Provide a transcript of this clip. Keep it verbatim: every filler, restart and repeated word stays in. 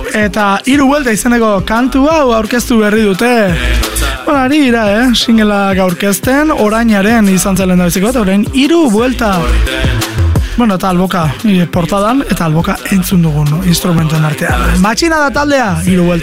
eta hiru buelta izeneko kantu hau aurkeztu berri dute. Bueno, ari dira, eh? Singelak aurkezten, orainaren izan zelen da biziko, eta orain hiru buelta. Bueno, eta alboka portadan, eta alboka entzun dugun no? Instrumenten artean. Matxina da taldea, hiru buelta.